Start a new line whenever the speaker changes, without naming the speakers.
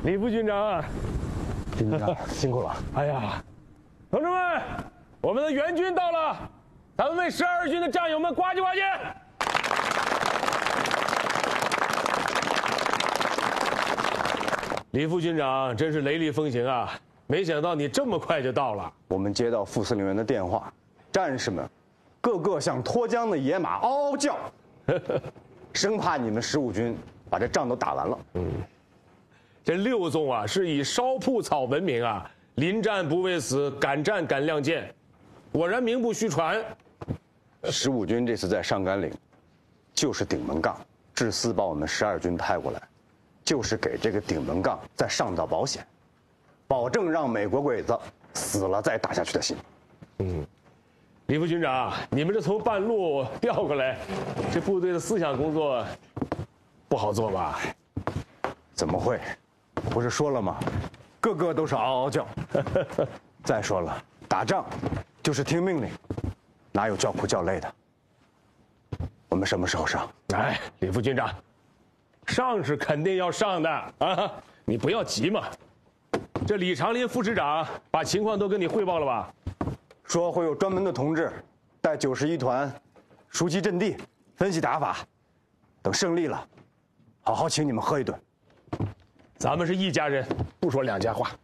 李副军长，
军长辛苦了。
哎呀，同志们，我们的援军到了，咱们为12军的战友们呱唧呱唧。李副军长真是雷厉风行啊！没想到你这么快就到了。
我们接到副司令员的电话，战士们个个像脱缰的野马，嗷嗷叫，生怕你们15军把这仗都打完了。
这6纵啊是以烧铺草闻名啊，临战不畏死，敢战敢亮剑，果然名不虚传。
15军这次在上甘岭，就是顶门杠，志思把我们12军派过来，就是给这个顶门杠再上道保险，保证让美国鬼子死了再打下去的心。
李副军长，你们这从半路调过来，这部队的思想工作不好做吧？
怎么会？不是说了吗？个个都是嗷嗷叫。再说了，打仗就是听命令，哪有叫苦叫累的？我们什么时候上？
哎，李副军长，上是肯定要上的啊，你不要急嘛。这李长林副师长把情况都跟你汇报了吧？
说会有专门的同志带91团熟悉阵地，分析打法，等胜利了，好好请你们喝一顿。
咱们是一家人，不说两家话。